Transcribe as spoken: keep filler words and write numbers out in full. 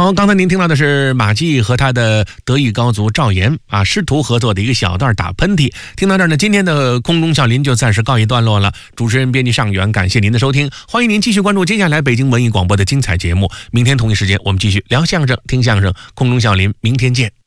好，刚才您听到的是马季和他的德艺高足赵岩啊师徒合作的一个小段打喷嚏。听到这儿呢，今天的空中笑林就暂时告一段落了。主持人编辑尚远，感谢您的收听，欢迎您继续关注接下来北京文艺广播的精彩节目。明天同一时间我们继续聊相声、听相声，空中笑林，明天见。